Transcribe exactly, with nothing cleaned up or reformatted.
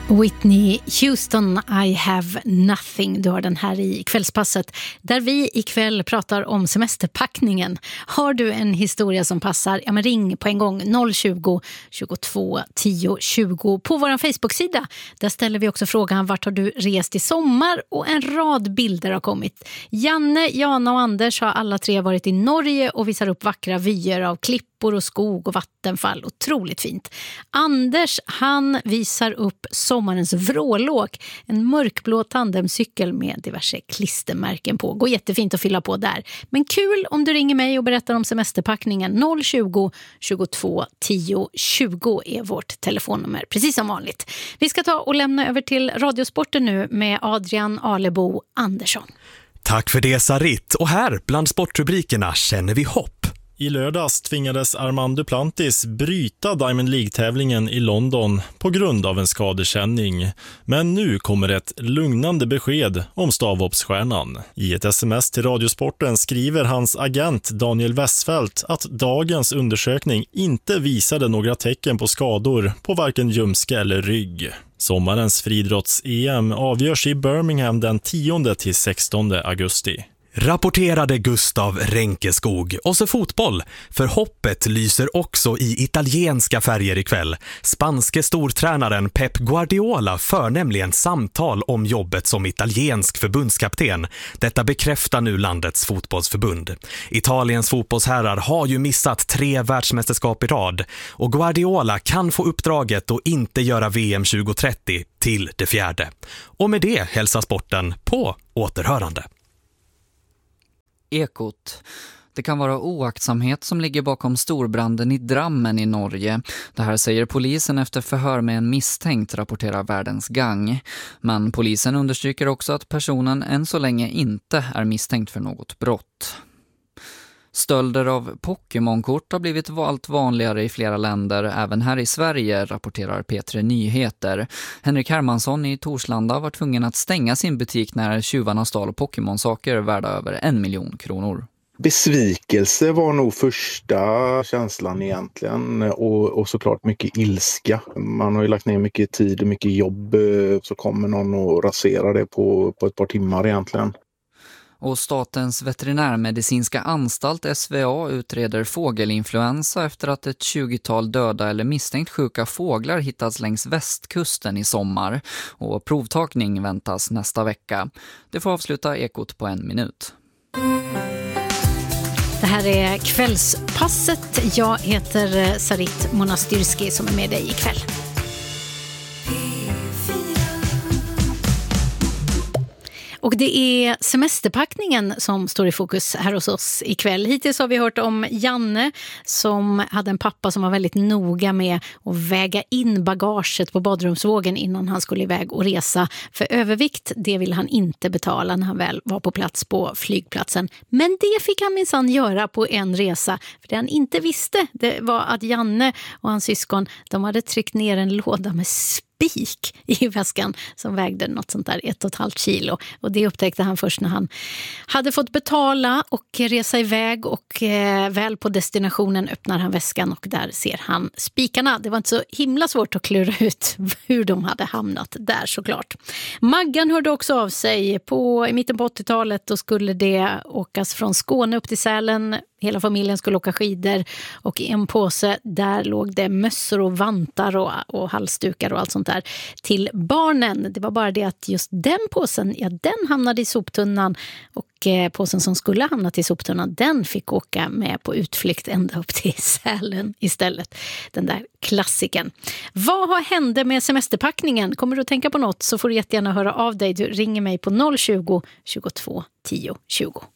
Whitney Houston, I have nothing. Du har den här i kvällspasset där vi ikväll pratar om semesterpackningen. Har du en historia som passar? Ja, men ring på en gång noll tjugo, tjugotvå, tio, tjugo på vår Facebook-sida. Där ställer vi också frågan vart har du rest i sommar, och en rad bilder har kommit. Janne, Jana och Anders har alla tre varit i Norge och visar upp vackra vyer av klippor och skog och vattenfall. Otroligt fint. Anders, han visar upp sommarens vrålåk, en mörkblå tandemcykel med diverse klistermärken på. Går jättefint att fylla på där. Men kul om du ringer mig och berättar om semesterpackningen. Noll tjugo, tjugotvå, tio, tjugo är vårt telefonnummer, precis som vanligt. Vi ska ta och lämna över till Radiosporten nu med Adrian Alebo Andersson. Tack för det, Sarit. Och här bland sportrubrikerna känner vi hopp. I lördags tvingades Armand Duplantis bryta Diamond League-tävlingen i London på grund av en skadekänning. Men nu kommer ett lugnande besked om stavhoppsstjärnan. I ett sms till Radiosporten skriver hans agent Daniel Westfeldt att dagens undersökning inte visade några tecken på skador på varken ljumske eller rygg. Sommarens friidrotts-E M avgörs i Birmingham den tionde till sextonde augusti. Rapporterade Gustav Ränkeskog. Och så fotboll, för hoppet lyser också i italienska färger ikväll. Spanske stortränaren Pep Guardiola för nämligen samtal om jobbet som italiensk förbundskapten. Detta bekräftar nu landets fotbollsförbund. Italiens fotbollsherrar har ju missat tre världsmästerskap i rad, och Guardiola kan få uppdraget att inte göra V M tjugo trettio till det fjärde. Och med det hälsar sporten på återhörande. Ekot. Det kan vara oaktsamhet som ligger bakom storbranden i Drammen i Norge. Det här säger polisen efter förhör med en misstänkt, rapporterar Världens Gang. Men polisen understryker också att personen än så länge inte är misstänkt för något brott. Stölder av Pokémon-kort har blivit allt vanligare i flera länder, även här i Sverige, rapporterar P tre Nyheter. Henrik Hermansson i Torslanda var tvungen att stänga sin butik när tjuvarna stal Pokémon-saker värda över en miljon kronor. Besvikelse var nog första känslan egentligen, och, och såklart mycket ilska. Man har ju lagt ner mycket tid och mycket jobb, så kommer någon och rasera det på, på ett par timmar egentligen. Och Statens veterinärmedicinska anstalt S V A utreder fågelinfluensa efter att ett tjugotal döda eller misstänkt sjuka fåglar hittats längs västkusten i sommar. Och provtagning väntas nästa vecka. Det får avsluta Ekot på en minut. Det här är kvällspasset. Jag heter Sarit Monastyrski som är med dig ikväll. Och det är semesterpackningen som står i fokus här hos oss ikväll. Hittills har vi hört om Janne som hade en pappa som var väldigt noga med att väga in bagaget på badrumsvågen innan han skulle iväg och resa. För övervikt, det ville han inte betala när han väl var på plats på flygplatsen. Men det fick han minsann göra på en resa. För det han inte visste, det var att Janne och hans syskon, de hade tryckt ner en låda med spik i väskan som vägde något sånt där ett och ett halvt kilo. Och det upptäckte han först när han hade fått betala och resa iväg, och eh, väl på destinationen öppnar han väskan och där ser han spikarna. Det var inte så himla svårt att klura ut hur de hade hamnat där, såklart. Maggan hörde också av sig på, i mitten på åttiotalet, och skulle det åkas från Skåne upp till Sälen. Hela familjen skulle åka skidor, och i en påse där låg det mössor och vantar och, och halsdukar och allt sånt där till barnen. Det var bara det att just den påsen, ja, den hamnade i soptunnan, och eh, påsen som skulle hamna i soptunnan, den fick åka med på utflykt ända upp till Sälen istället. Den där klassiken. Vad har hände med semesterpackningen? Kommer du att tänka på något, så får du jättegärna höra av dig. Du ringer mig på noll tjugo, tjugotvå, tio, tjugo.